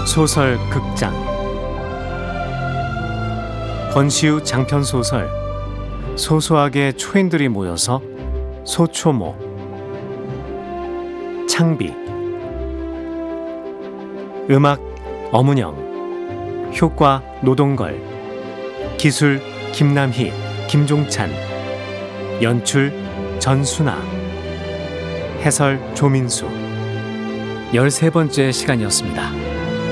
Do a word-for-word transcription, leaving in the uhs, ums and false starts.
소설 극장 권시우 장편 소설 소소하게 초인들이 모여서 소초모. 창비. 음악 엄은영. 효과 노동걸. 기술 김남희, 김종찬. 연출 전순아. 해설 조민수. 열세 번째 시간이었습니다.